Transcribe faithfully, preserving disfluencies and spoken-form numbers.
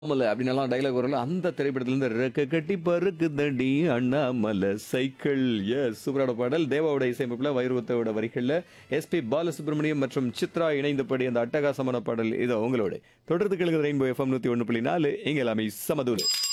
Annamalai அப்படின்னலாம் dialogue வரும்ல, அந்த திரைப்படத்திலிருந்து ரெக்க கட்டி பறக்குதடி அண்ணாமலை சைக்கிள். எஸ் சூப்பரான பாடல். தேவாவோட இசையமைப்புல வைரமுத்துவோட வரிகள்ல எஸ்பி பாலசுப்ரமணியம் மற்றும் சித்ரா இணைந்து பாடிய அந்த அட்டகாசமான பாடல் இதோ உங்களோட தொடர்ந்து கேளுங்க ரெயின்போ எஃப்எம் நூத்தி ஒன்று புள்ளி நாலு இங்க எல்லாமே சமதூர்.